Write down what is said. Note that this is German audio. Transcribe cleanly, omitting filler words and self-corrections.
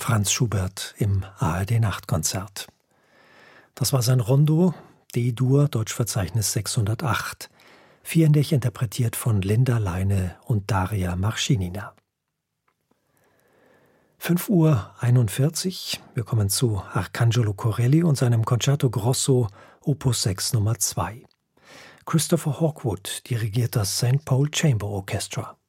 Franz Schubert im ARD-Nachtkonzert. Das war sein Rondo, D-Dur, Deutschverzeichnis 608, vierhändig interpretiert von Linda Leine und Daria Marschinina. 5:41 Uhr, wir kommen zu Arcangelo Corelli und seinem Concerto Grosso Opus 6 Nummer 2. Christopher Hawkwood dirigiert das St. Paul Chamber Orchestra.